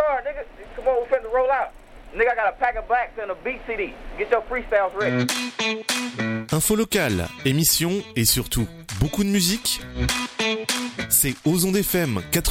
car, nigga. Come on, we finna roll out. Nigga, I got a pack of blacks and a beat CD. Get your freestyles ready. Info locale, émission et surtout beaucoup de musique. C'est Ozon FM